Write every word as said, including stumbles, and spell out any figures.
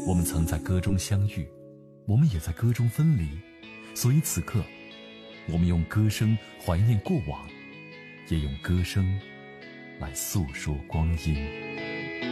我们曾在歌中相遇，我们也在歌中分离，所以此刻我们用歌声怀念过往，也用歌声来诉说光阴。